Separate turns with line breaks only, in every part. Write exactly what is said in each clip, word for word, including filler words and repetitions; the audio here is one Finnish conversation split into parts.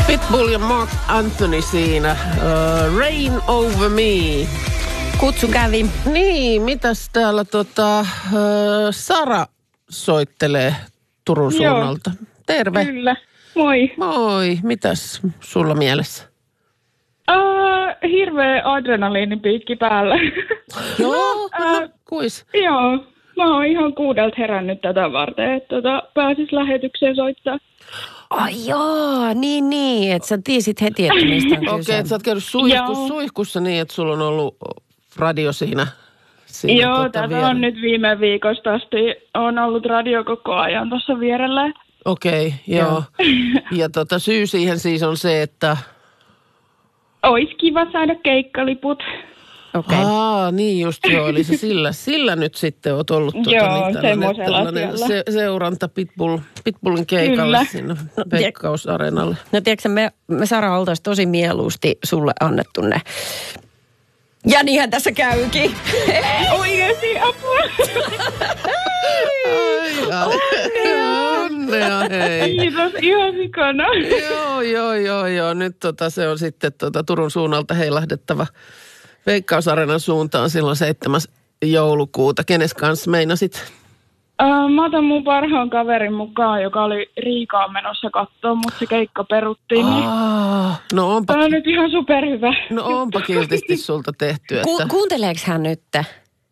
Pitbull ja Mark Anthony siinä. Uh, Rain Over Me.
Kutsu kävi.
Niin, mitäs täällä tota, uh, Sara soittelee Turun
Joo.
suunnalta. Terve.
Kyllä. Moi.
Moi. Mitäs sulla mielessä?
Uh, hirveä adrenaliinipiikki päällä.
Joo, no,
uh,
kuis?
Joo. Mä oon ihan kuudelta herännyt tätä varten, että tota, pääsis lähetykseen soittaa.
Ai joo, niin niin, että sä tiesit heti, että mistä on kyse.
Okei, okay, että sä oot käynyt suihkus, suihkussa niin, että sulla on ollut radio siinä. siinä
Joo,
tota
tätä
vierellä.
on nyt viime viikosta asti. On ollut radio koko ajan tuossa vierellä.
Okei, okay, joo. Ja tota, syy siihen siis on se, että...
Ois kiva saada keikkaliput.
Okei. Okay.
Aa, niin just joo, eli se sillä, sillä nyt sitten oot ollut tuota,
Joo,
niin tällainen,
semmoisella
tällainen
siellä.
se, seuranta Pitbull, Pitbullin keikalle
Kyllä.
sinne
No,
Veikkausareenalle.
No tiedätkö, me, me Sara oltaisiin tosi mieluusti sulle annettu ne. Ja niinhän tässä käykin.
Oikeesti apua.
Ai, ai, onnea, hei.
Kiitos ihan sikana.
Joo, joo, joo, joo. Nyt tota, se on sitten tota, Turun suunnalta heilahdettava Veikkausareenan suuntaan silloin seitsemäs joulukuuta. Kenes kanssa meinasit?
Uh, mä otan mun parhaan kaverin mukaan, joka oli Riikaan menossa katsoa, mutta se keikka peruttiin. Niin
Aa, no onpa,
tämä on nyt ihan superhyvä.
no onpa kiltisti sulta tehty.
Ku,
Että...
kuunteleeko hän nyt?
Uh,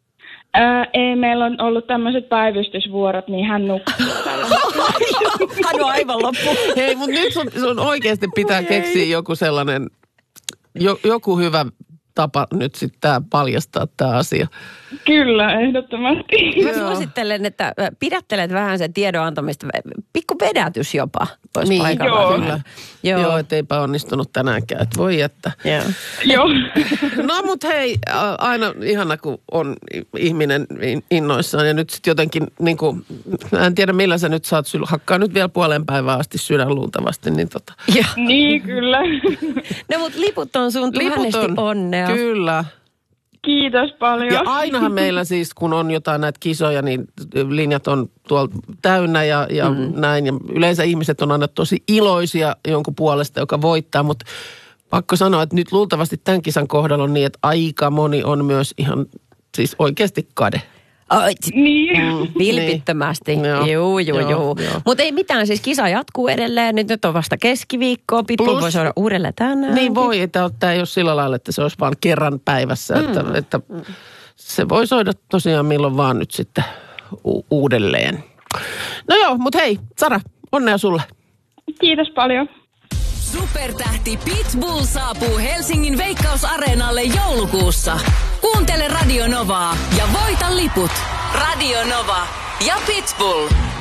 ei, meillä on ollut tämmöiset päivystysvuorot, niin hän nukkuu.
Hän on aivan loppu.
Hei, mutta nyt sun, sun oikeasti pitää keksiä joku sellainen, jo, joku hyvä tapa nyt sitten tää paljastaa tämä asia.
Kyllä, ehdottomasti.
Mä suosittelen, että pidättelet vähän sen tiedon antamista. Pikku vedätys jopa olisi
Niin,
paikallaan.
joo.
Kyllä.
Joo.
Joo, etteipä onnistunut tänäänkään. Et voi että.
Joo.
Joo.
No mut hei, ä, aina ihana kun on ihminen in- innoissaan ja nyt sitten jotenkin niin kuin, en tiedä millä sä nyt saat, syl- hakkaa nyt vielä puolen päivää asti sydän luultavasti, niin tota.
Joo.
Niin, kyllä.
No mut liput on sun tuhannesti onnea.
Kyllä.
Kiitos paljon.
Ja ainahan meillä siis, kun on jotain näitä kisoja, niin linjat on tuolla täynnä ja, ja mm. näin. Ja yleensä ihmiset on aina tosi iloisia jonkun puolesta, joka voittaa, mutta pakko sanoa, että nyt luultavasti tämän kisan kohdalla on niin, että aika moni on myös ihan siis oikeasti kade.
Ai,
Niin.
Mm,
vilpittömästi.
niin. Joo.
Juu, juu,
Joo,
juu.
joo.
Mutta ei mitään, siis kisa jatkuu edelleen. Nyt, nyt on vasta keskiviikko. Pitbull
Plus-
voi saada uudelleen tänään.
Niin voi, että tämä ei ole sillä lailla, että se olisi vaan kerran päivässä. Mm. Että, että se voi soida tosiaan milloin vaan nyt sitten u- uudelleen. No joo, mutta hei, Sara, onnea sulle.
Kiitos paljon.
Supertähti Pitbull saapuu Helsingin Veikkausareenalle joulukuussa. Kuuntele Radio Novaa ja voita liput. Radio Nova ja Pitbull.